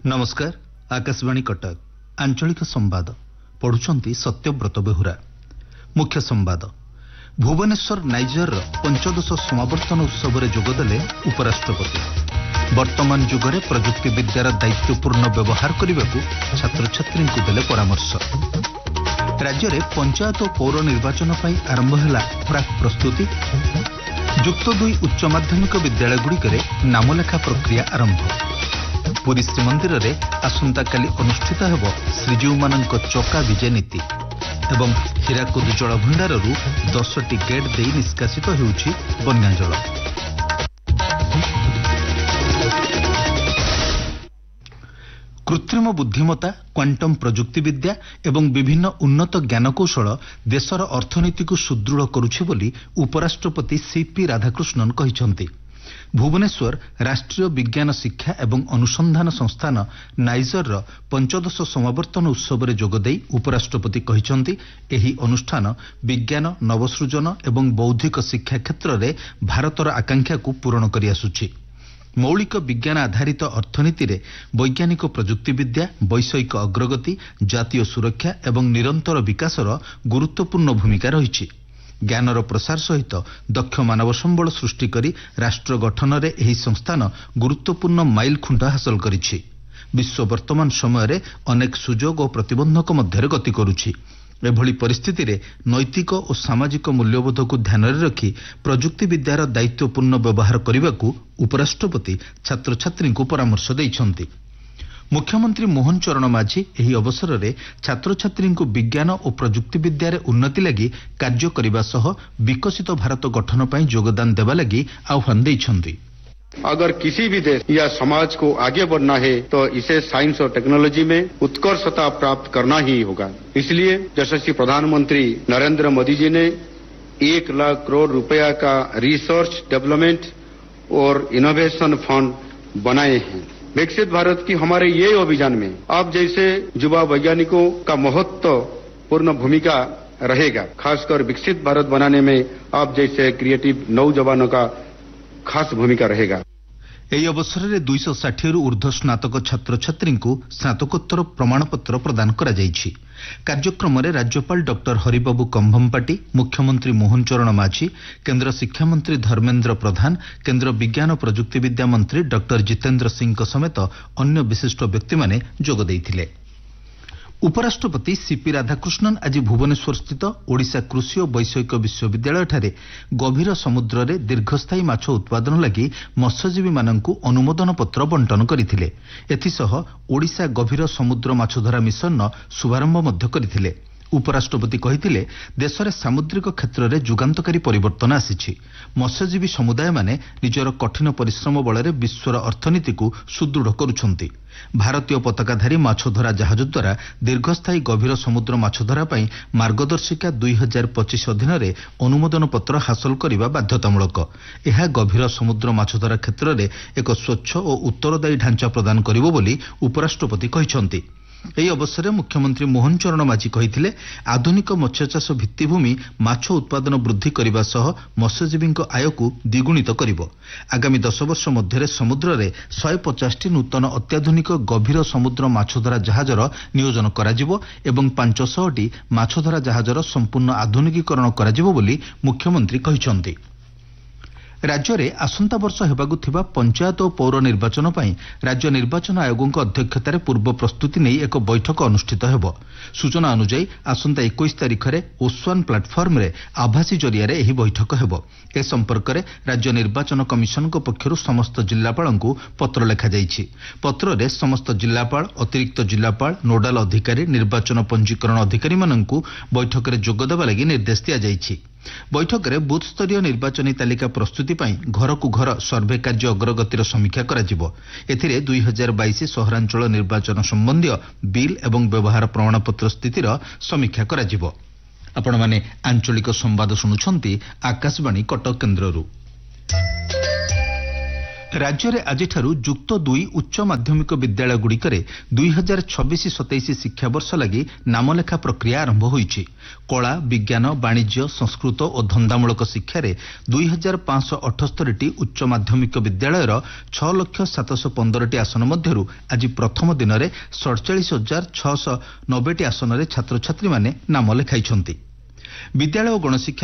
नमस्कार। आकाशवाणी कटक आंचलिक संवाद पढ़ुचंती सत्यव्रत बेहुरा। मुख्य संवाद। भुवनेश्वर नाइजर पंचदश समावर्तन उत्सव में जोगदेले उपराष्ट्रपति। वर्तमान जुगरे प्रजुक्ति विद्यार दायित्वपूर्ण व्यवहार करने को छात्र छात्री को देले परामर्श। राज्य में पंचायत और पौर निर्वाचन पर आरंभ है प्राक प्रस्तुति। युक्त 2 उच्च माध्यमिक विद्यालयगुड़िकरे नामलेखा प्रक्रिया आरंभ। पुरी श्रीमंदिर रे आसंता काली अनुष्ठित हेब श्रीजीव मानक चका विजय नीति एवं हीराकुद जल भंडार 10टी गेट दे निष्कासित होउछि बन्या जल। कृत्रिम बुद्धिमत्ता, क्वांटम प्रजुक्तिविद्या एवं विभिन्न उन्नत ज्ञानकौशल देशर अर्थनीति को सुदृढ़ करुछि बोली उपराष्ट्रपति सीपी राधाकृष्णन कहिसंति। भुवनेश्वर राष्ट्रीय विज्ञान शिक्षा एवं अनुसंधान संस्थान नाइजर 15 समावर्तन उत्सव में जोगदे उपराष्ट्रपति कहिसंति एही अनुष्ठान विज्ञान, नवसृजन एवं बौद्धिक शिक्षा क्षेत्र में भारतर आकांक्षा को पूरण करि आसुछि। मौलिक विज्ञान आधारित अर्थनीति रे वैज्ञानिक प्रजुक्तिविद्या, वैषयिक अग्रगति, जातीय सुरक्षा एवं निरंतर विकासर गुरुत्वपूर्ण भूमिका रहिछि। ज्ञानर प्रसार सहित दक्ष मानव संबल सृष्टि करी राष्ट्र गठन रे एही संस्थान गुरुत्वपूर्ण माइल खुंट हासिल करिछि। विश्व वर्तमान समय रे अनेक सुजोग और प्रतिबंधक मध्य गति करुछि। एभली परिस्थिति रे नैतिक और सामाजिक मूल्यबोध को ध्यान रे रखी प्रजुक्ति विद्यार दायित्वपूर्ण व्यवहार करने को उपराष्ट्रपति छात्र छात्री को परामर्श दैछंती। मुख्यमंत्री मोहन चरण माझी एही अवसर रे छात्र छात्री को विज्ञान और प्रजुक्ति विद्यार उन्नति लगी कार्य करने सह विकसित भारत गठन पर योगदान देवा लगी आह्वान दैछंती। अगर किसी भी देश या समाज को आगे बढ़ना है तो इसे साइंस और टेक्नोलॉजी में उत्कर्षता प्राप्त करना ही होगा। इसलिए यशस्वी प्रधानमंत्री नरेंद्र मोदी जी ने 1 लाख करोड़ रुपया का रिसर्च डेवलपमेंट और इनोवेशन फंड बनाए हैं। विकसित भारत की हमारे ये अभियान में आप जैसे युवा वैज्ञानिकों का महत्वपूर्ण भूमिका रहेगा। खासकर विकसित भारत बनाने में आप जैसे क्रिएटिव नौजवानों का खास भूमिका रहेगा। ଏହି ଅବସରରେ 260 ଊର୍ଦ୍ଧ୍ୱ ସ୍ନାତକ ଛାତ୍ରଛାତ୍ରୀଙ୍କୁ ସ୍ନାତକୋତ୍ତର ପ୍ରମାଣପତ୍ର ପ୍ରଦାନ କରାଯାଇଛି। କାର୍ଯ୍ୟକ୍ରମରେ ରାଜ୍ୟପାଳ ଡକ୍ଟର ହରିବାବୁ କମ୍ଭମପାଟି, ମୁଖ୍ୟମନ୍ତ୍ରୀ ମୋହନ ଚରଣ ମାଝୀ, କେନ୍ଦ୍ର ଶିକ୍ଷାମନ୍ତ୍ରୀ ଧର୍ମେନ୍ଦ୍ର ପ୍ରଧାନ, କେନ୍ଦ୍ର ବିଜ୍ଞାନ ପ୍ରଯୁକ୍ତି ବିଦ୍ୟା ମନ୍ତ୍ରୀ ଡକ୍ଟର ଜିତେନ୍ଦ୍ର ସିଂଙ୍କ ସମେତ ଅନ୍ୟ ବିଶିଷ୍ଟ ବ୍ୟକ୍ତିମାନେ ଯୋଗ ଦେଇଥିଲେ। उपराष्ट्रपति सीपी राधाकृष्णन आज भुवनेश्वर स्थित ओडिशा कृषि और वैषयिक विश्वविद्यालय ठारे गभीर समुद्र रे दीर्घस्थायी माछ उत्पादन लगी मत्स्यजीवी माननकु अनुमोदन पत्र बंटन करथिले। एथिसह ओडिशा गभीर समुद्र माछधरा मिशन शुभारंभ मध्य करथिले। उपराष्ट्रपति कहिथिले देशरे सामुद्रिक क्षेत्र में जुगान्तकारी परिवर्तन आसीछि। मत्स्यजीवी समुदाय माने निजर कठिन परिश्रम बଳରେ विश्वर अर्थनीति को सुदृढ़ करुछंती। भारतीय पताकाधारी माछधरा जहाज द्वारा दीर्घस्थायी गभीर समुद्र माछधरा पई मार्गदर्शिका 2025 अधीन रे अनुमोदन पत्र हासिल करने बाध्यतामूलक। यह गभीर समुद्र माछधरा क्षेत्र में एक स्वच्छ और उत्तरदायी ढांचा प्रदान करिवो बोली उपराष्ट्रपति कहिसंती। ଏହି ଅବସରରେ ମୁଖ୍ୟମନ୍ତ୍ରୀ ମୋହନ ଚରଣ ମାଝୀ କହିଥିଲେ ଆଧୁନିକ ମତ୍ସ୍ୟଚାଷ ଭିତ୍ତିଭୂମି ମାଛ ଉତ୍ପାଦନ ବୃଦ୍ଧି କରିବା ସହ ମତ୍ସ୍ୟଜୀବୀଙ୍କ ଆୟକୁ ଦ୍ୱିଗୁଣିତ କରିବ। ଆଗାମୀ 10 ବର୍ଷ ମଧ୍ୟରେ ସମୁଦ୍ରରେ 150ଟି ନୂତନ ଅତ୍ୟାଧୁନିକ ଗଭୀର ସମୁଦ୍ର ମାଛଧରା ଜାହାଜର ନିୟୋଜନ କରାଯିବ ଏବଂ 500ଟି ମାଛଧରା ଜାହାଜର ସମ୍ପୂର୍ଣ୍ଣ ଆଧୁନିକୀକରଣ କରାଯିବ ବୋଲି ମୁଖ୍ୟମନ୍ତ୍ରୀ କହିଛନ୍ତି। राज्य में आसंता वर्ष हेबाकु थिबा पंचायत और पौर निर्वाचन पर राज्य निर्वाचन आयोगों अध्यक्षतार पूर्व प्रस्तुति नहीं एक बैठक अनुष्ठित हेब। सूचना अनुसार आसंता 21 तारिख में ओस्वान प्लाटफर्म रे आभासी जरिया यह बैठक हेब। ए संपर्क में राज्य निर्वाचन कमिशन पक्षर समस्त जिलापाल को पत्र लिखा जाइछि। पत्र रे समस्त जिलापाल, अतिरिक्त जिलापाल, नोडाल अधिकारी, निर्वाचन पंजीकरण अधिकारी माननकु बैठक में जोगदेवा लगी निर्देश दिया जाइछि। बैठक में बूथ स्तरीय निर्वाचनी तालिका प्रस्तुति पर घर को घर सर्वे कार्य अग्रगतिर समीक्षा कराजिबो। एथिरे 2022 सहरांचल निर्वाचन संबंधी बिल एवं व्यवहार प्रमाणपत्र स्थितिर समीक्षा कराजिबो। आपण माने आंचलिक संवाद शुणुछंती आकाशवाणी कटक केन्द्ररू। ରାଜ୍ୟରେ ଆଜିଠାରୁ ଯୁକ୍ତ 2 ଉଚ୍ଚ ମାଧ୍ୟମିକ ବିଦ୍ୟାଳୟଗୁଡ଼ିକରେ 2026-27 ଶିକ୍ଷାବର୍ଷ ଲାଗି ନାମଲେଖା ପ୍ରକ୍ରିୟା ଆରମ୍ଭ ହୋଇଛି। କଳା, ବିଜ୍ଞାନ, ବାଣିଜ୍ୟ, ସଂସ୍କୃତ ଓ ଧନ୍ଦାମୂଳକ ଶିକ୍ଷାରେ 2578ଟି ଉଚ୍ଚ ମାଧ୍ୟମିକ ବିଦ୍ୟାଳୟର 6,715ଟି ଆସନ ମଧ୍ୟରୁ ଆଜି ପ୍ରଥମ ଦିନରେ 47,690ଟି ଆସନରେ ଛାତ୍ରଛାତ୍ରୀମାନେ ନାମ ଲେଖାଇଛନ୍ତି। ବିଦ୍ୟାଳୟ ଓ ଗଣଶିକ୍ଷା